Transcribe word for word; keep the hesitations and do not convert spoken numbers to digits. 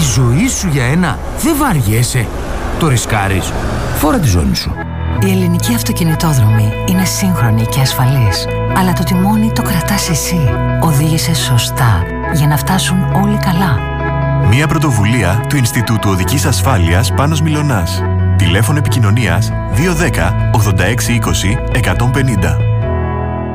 ζωή σου για ένα δεν βαριέσαι? Το ρισκάρεις? Φόρα τη ζώνη σου. Η ελληνική αυτοκινητόδρομη είναι σύγχρονη και ασφαλής, αλλά το τιμόνι το κρατάς εσύ. Οδήγησε σωστά για να φτάσουν όλοι καλά. Μια πρωτοβουλία του Ινστιτούτου Οδικής Ασφάλειας Πάνος Μιλωνάς. Τηλέφωνο επικοινωνίας δύο ένα μηδέν ογδόντα έξι είκοσι εκατόν πενήντα.